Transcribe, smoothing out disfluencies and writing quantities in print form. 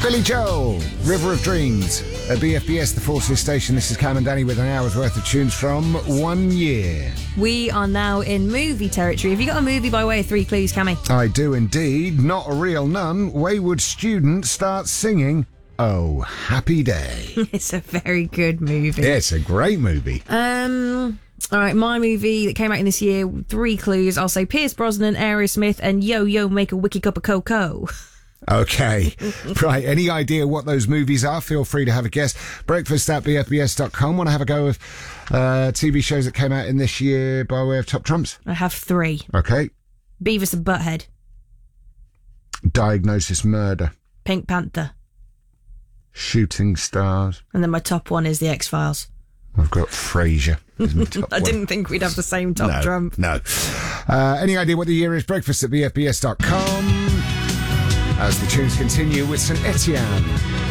Billy Joel, River of Dreams. At BFBS, the Forces Station, this is Cam and Danny with an hour's worth of tunes from 1 year. We are now in movie territory. Have you got a movie by way of 3 clues, Cammy? I do indeed. Not a real nun. Wayward student starts singing, "Oh, happy day." It's a very good movie. Yeah, it's a great movie. All right, my movie that came out in this year, 3 clues. I'll say Pierce Brosnan, Aerosmith, and Yo Yo Make a Wiki Cup of Cocoa. Okay. Right. Any idea what those movies are? Feel free to have a guess. Breakfast at BFBS.com. Want to have a go with TV shows that came out in this year by way of top trumps? I have 3. Okay. Beavis and Butthead, Diagnosis Murder, Pink Panther, Shooting Stars. and then my top one is The X-Files. I've got Frasier as my top I one. didn't think we'd have the same top trump. No. Any idea what the year is? Breakfast at BFBS.com. As the tunes continue with St. Etienne.